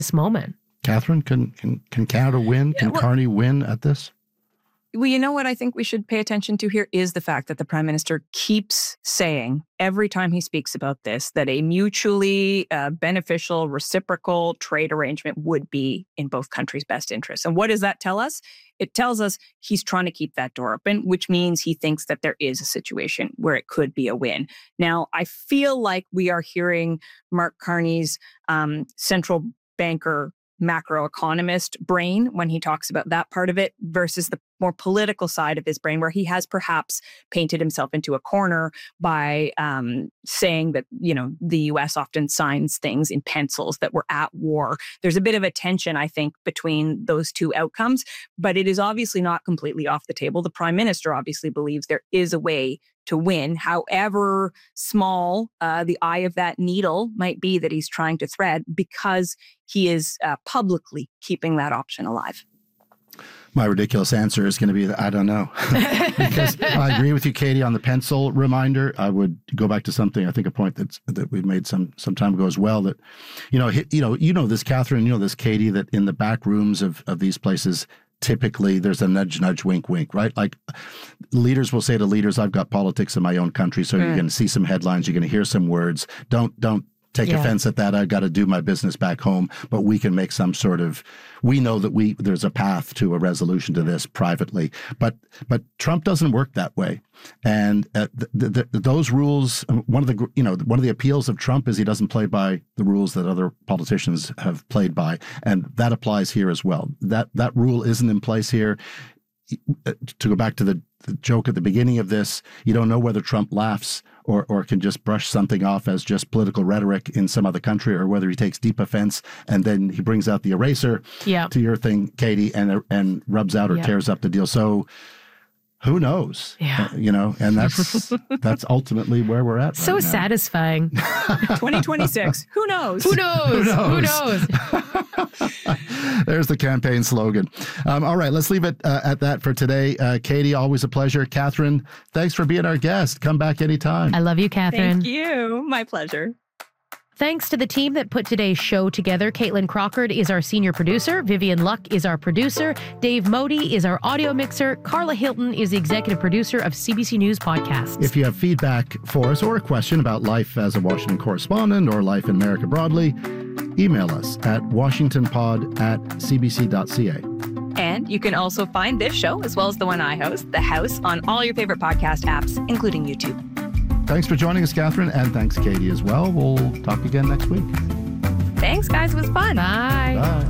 moment. Catherine, can Canada win? Can Carney win at this? Well, you know what I think we should pay attention to here is the fact that the Prime Minister keeps saying every time he speaks about this that a mutually beneficial, reciprocal trade arrangement would be in both countries' best interests. And what does that tell us? It tells us he's trying to keep that door open, which means he thinks that there is a situation where it could be a win. Now, I feel like we are hearing Mark Carney's central banker macroeconomist brain when he talks about that part of it versus the more political side of his brain, where he has perhaps painted himself into a corner by saying that, you know, the U.S. often signs things in pencils, that we're at war. There's a bit of a tension, I think, between those two outcomes, but it is obviously not completely off the table. The Prime Minister obviously believes there is a way to win, however small the eye of that needle might be that he's trying to thread, because he is publicly keeping that option alive. My ridiculous answer is going to be that I don't know. Because I agree with you, Katie, on the pencil reminder. I would go back to something, I think a point that we've made some time ago as well, that, you know this, Catherine, you know this, Katie, that in the back rooms of these places, typically there's a nudge, nudge, wink, wink, right? Like leaders will say to leaders, I've got politics in my own country. So you're going to see some headlines. You're going to hear some words. Don't take offense at that. I've got to do my business back home, but we can make some sort of, we know that there's a path to a resolution to this privately, but Trump doesn't work that way. And those rules, one of the appeals of Trump is he doesn't play by the rules that other politicians have played by. And that applies here as well. That rule isn't in place here. To go back to the joke at the beginning of this, you don't know whether Trump laughs or can just brush something off as just political rhetoric in some other country, or whether he takes deep offense and then he brings out the eraser to your thing, Katie, and rubs out or tears up the deal. So who knows? And that's ultimately where we're at. So right now. Satisfying. 2026. Who knows? Who knows? Who knows? There's the campaign slogan. All right, let's leave it at that for today. Katie, always a pleasure. Catherine, thanks for being our guest. Come back anytime. I love you, Catherine. Thank you. My pleasure. Thanks to the team that put today's show together. Caitlin Crockard is our senior producer. Vivian Luck is our producer. Dave Modi is our audio mixer. Carla Hilton is the executive producer of CBC News Podcasts. If you have feedback for us or a question about life as a Washington correspondent or life in America broadly, email us at washingtonpod@cbc.ca. And you can also find this show, as well as the one I host, The House, on all your favorite podcast apps, including YouTube. Thanks for joining us, Catherine, and thanks, Katie, as well. We'll talk again next week. Thanks, guys. It was fun. Bye.